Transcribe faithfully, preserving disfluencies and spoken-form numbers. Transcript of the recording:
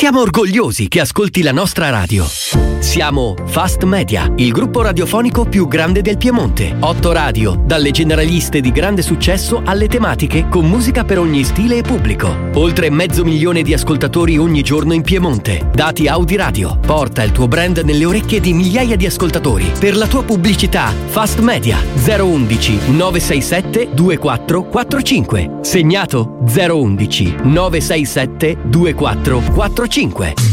Siamo orgogliosi che ascolti la nostra radio. Siamo Fast Media, il gruppo radiofonico più grande del Piemonte. Otto radio, dalle generaliste di grande successo alle tematiche con musica per ogni stile e pubblico. Oltre mezzo milione di ascoltatori ogni giorno in Piemonte. Dati Audi Radio. Porta il tuo brand nelle orecchie di migliaia di ascoltatori. Per la tua pubblicità, Fast Media zero undici nove sei sette due quattro quattro cinque. Segnato zero undici nove sei sette due quattro quattro cinque.